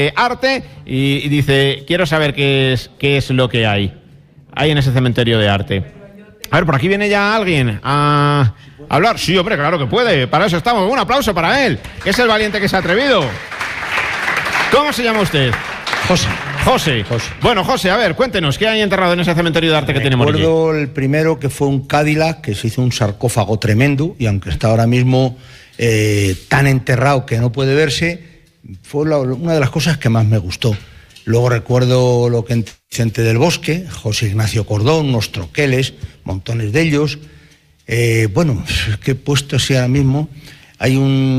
arte y dice, quiero saber qué es lo que hay en ese cementerio de arte. A ver, por aquí viene ya alguien a hablar. Sí, hombre, claro que puede. Para eso estamos. Un aplauso para él, que es el valiente que se ha atrevido. ¿Cómo se llama usted? José. Bueno, José, a ver, cuéntenos, ¿qué hay enterrado en ese cementerio de arte que tiene Morilla? Recuerdo el primero, que fue un Cadillac, que se hizo un sarcófago tremendo, y aunque está ahora mismo tan enterrado que no puede verse, fue una de las cosas que más me gustó. Luego recuerdo lo que en Vicente del Bosque, José Ignacio Cordón, unos troqueles, montones de ellos. Bueno, es que he puesto así ahora mismo, hay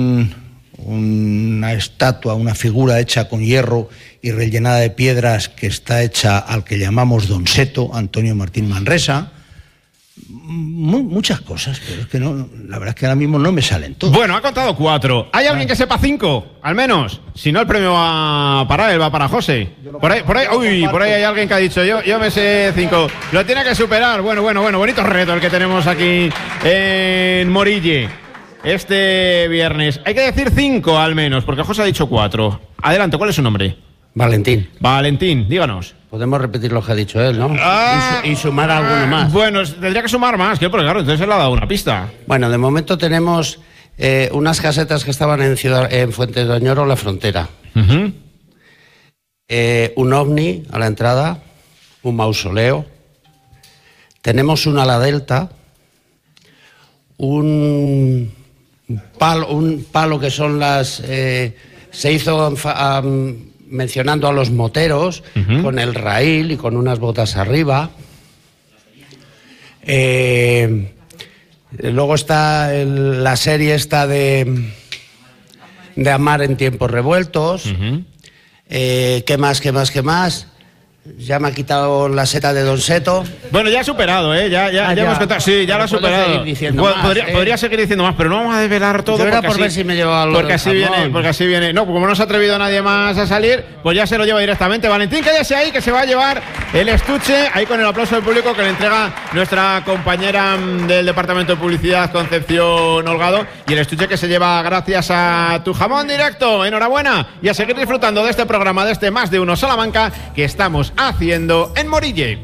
una estatua, una figura hecha con hierro y rellenada de piedras, que está hecha al que llamamos Don Seto, Antonio Martín Manresa. Muchas cosas, pero es que no, la verdad es que ahora mismo no me salen todos. Bueno, ha contado 4. ¿Hay alguien que sepa 5? Al menos. Si no, el premio va para él, va para José. Por ahí hay alguien que ha dicho, yo me sé 5. Lo tiene que superar. Bueno, bonito reto el que tenemos aquí en Morille este viernes. Hay que decir 5 al menos, porque José ha dicho 4. Adelante, ¿cuál es su nombre? Valentín, díganos. Podemos repetir lo que ha dicho él, ¿no? Y sumar alguno más. Bueno, tendría que sumar más, porque claro, entonces él le ha dado una pista. Bueno, de momento tenemos unas casetas que estaban en Fuentes de Oñoro, La Frontera. Uh-huh. Un ovni a la entrada, un mausoleo. Tenemos un ala delta, un palo que son las... se hizo... mencionando a los moteros, uh-huh, con el raíl y con unas botas arriba. Luego está la serie esta de Amar en tiempos revueltos. Uh-huh. ¿Qué más? Ya me ha quitado la seta de Don Seto. Bueno, ya ha superado, ya hemos contado. Sí, ya lo ha superado. Podría seguir diciendo más, pero no vamos a desvelar todo. Yo era por ver si me llevaba algo. Porque así viene. No, como no se ha atrevido nadie más a salir, pues ya se lo lleva directamente. Valentín, quédese ahí, que se va a llevar el estuche, ahí con el aplauso del público que le entrega nuestra compañera del Departamento de Publicidad, Concepción Holgado, y el estuche que se lleva gracias a Tu Jamón Directo. Enhorabuena, y a seguir disfrutando de este programa, de este Más de Uno Salamanca, que estamos haciendo en Morille.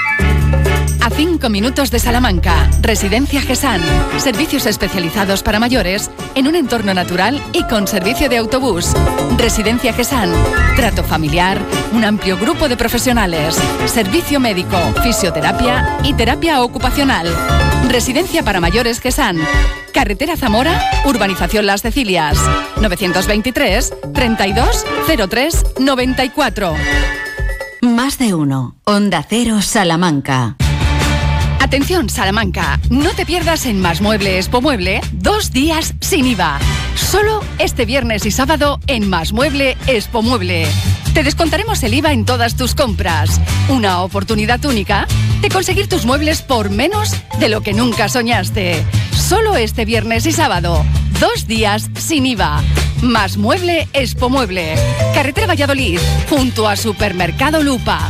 A 5 minutos de Salamanca, Residencia Gesán. Servicios especializados para mayores en un entorno natural y con servicio de autobús. Residencia Gesán. Trato familiar, un amplio grupo de profesionales. Servicio médico, fisioterapia y terapia ocupacional. Residencia para mayores Gesán. Carretera Zamora, Urbanización Las Cecilias. 923 32 03 94. Más de Uno. Onda Cero Salamanca. Atención Salamanca, no te pierdas en Más Mueble Expo Mueble 2 días sin IVA. Solo este viernes y sábado en Más Mueble Expo Mueble. Te descontaremos el IVA en todas tus compras. Una oportunidad única de conseguir tus muebles por menos de lo que nunca soñaste. Solo este viernes y sábado, 2 días sin IVA. Más Mueble Expo Mueble. Carretera Valladolid, junto a Supermercado Lupa.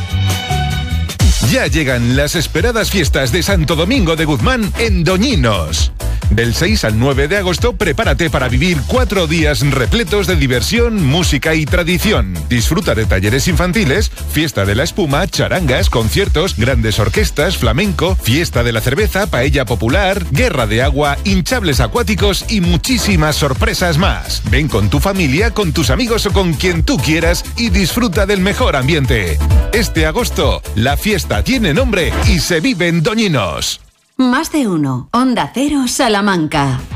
Ya llegan las esperadas fiestas de Santo Domingo de Guzmán en Doñinos. Del 6 al 9 de agosto, prepárate para vivir 4 días repletos de diversión, música y tradición. Disfruta de talleres infantiles, fiesta de la espuma, charangas, conciertos, grandes orquestas, flamenco, fiesta de la cerveza, paella popular, guerra de agua, hinchables acuáticos y muchísimas sorpresas más. Ven con tu familia, con tus amigos o con quien tú quieras y disfruta del mejor ambiente. Este agosto, la fiesta tiene nombre y se vive en Doñinos. Más de Uno. Onda Cero Salamanca.